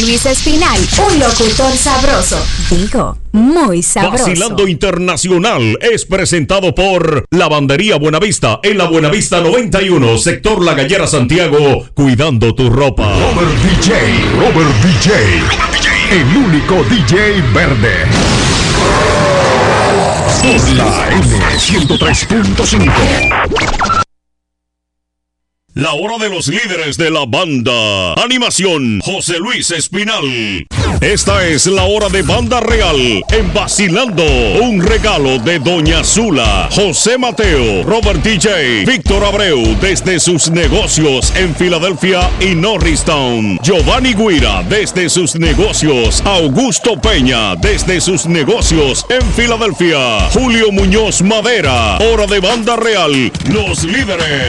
Luis Espinal, un locutor sabroso. Digo, muy sabroso. Vacilando Internacional es presentado por Lavandería Buenavista en la Buenavista 91, sector La Gallera, Santiago, cuidando tu ropa. Robert DJ, el único DJ verde. La M103.5. La hora de los líderes de la banda. Animación, José Luis Espinal. Esta es la hora de Banda Real en Vacilando. Un regalo de Doña Zula, José Mateo, Robert DJ, Víctor Abreu desde sus negocios en Filadelfia y Norristown. Giovanni Guira desde sus negocios. Augusto Peña desde sus negocios en Filadelfia. Julio Muñoz Madera. Hora de Banda Real. Los líderes.